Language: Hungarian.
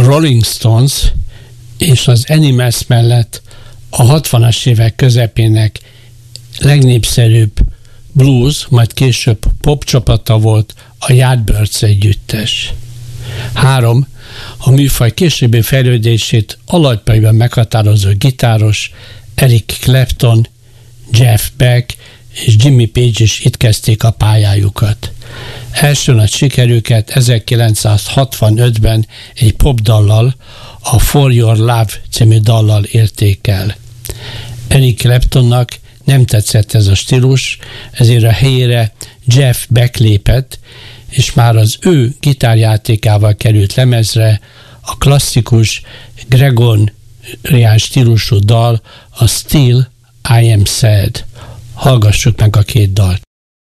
Rolling Stones és az Animals mellett a 60-as évek közepének legnépszerűbb blues, majd később pop csapata volt a Yardbirds együttes. 3. A műfaj későbbi fejlődését alapjaiban meghatározó gitáros Eric Clapton, Jeff Beck és Jimmy Page is itt kezdték a pályájukat. Első nagy sikerüket 1965-ben egy popdallal, a For Your Love című dallal érték el. Eric Claptonnak nem tetszett ez a stílus, ezért a helyére Jeff Beck lépett, és már az ő gitárjátékával került lemezre a klasszikus Gregorián stílusú dal, a Still I Am Sad. Hallgassuk meg a két dalt.